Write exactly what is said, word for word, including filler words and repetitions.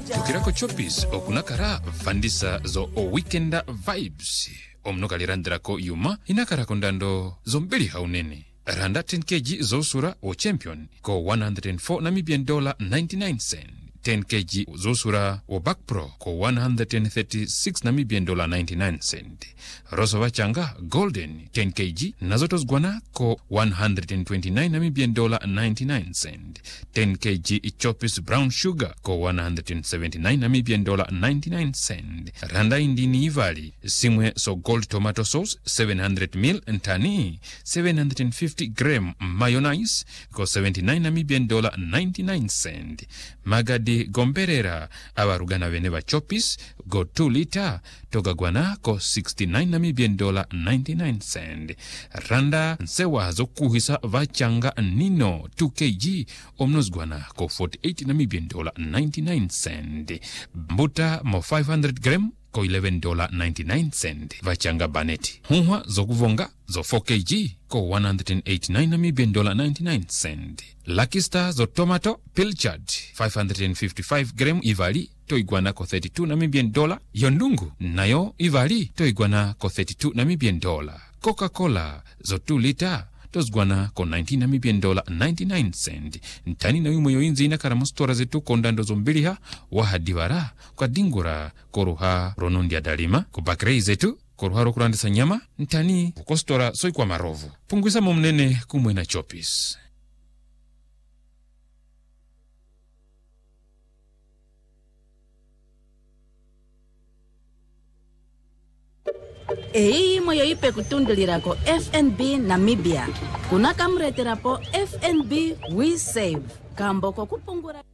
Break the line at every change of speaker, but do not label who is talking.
tukirako chopis okunakara vandisa zo o weekenda vibes omnokalirandirako yuma inakarako ndando zombili haunene randa ten kilograms zosura o champion ko one hundred four Namibian dollar ninety-nine cent. ten kilograms zosura o back pro ko one hundred thirty-six Namibian dollar ninety-nine cent. Roso wachanga golden ten kilograms nazotos guana ko one hundred twenty-nine Namibian dollar ninety-nine cent. ten kilograms chopis brown sugar ko one hundred seventy-nine Namibian dollar ninety-nine cent. Randa indini ivali simwe so gold tomato sauce seven hundred milliliters ntani seven hundred fifty gram mayonnaise ko seventy-nine Namibian dollar ninety-nine cent. Magadi gomberera abarugana bene ba chopis go two liter togagwana ko sixty-nine Namibian dollar ninety-nine cent. Randa nsewa zokuhisa vachanga nino two kilograms omnozgwana ko forty-eight Namibian dollar ninety-nine cent. Mbuta mo five hundred gram ko eleven dollar ninety-nine cent. Vachanga baneti hunwa zokuvonga zo four kilograms ko one hundred eighty-nine Namibian dollar ninety-nine cent. Lucky Star zo tomato pilchard five hundred fifty-five gram ivali to iguana ko thirty-two Namibian dollar. Yondungu nayo ivali to iguana ko thirty-two Namibian dollar. Coca-Cola zo two liter tozgwana ko nineteen Namibian dollar ninety-nine cent. Ntani na yumo yoinzi ina karamustora zetu kondando zombiliha wahadivara kwa dingura koruha ronondia dalima kubakrei zetu koruha rokurandisa nyama ntani kukostora soi kwa marovu punguisa mumnene kumwe na chopis.
Ei moyo ipe kutundulirako F N B Namibia. Kuna kamreterapo F N B We Save. Kambo ko kupungura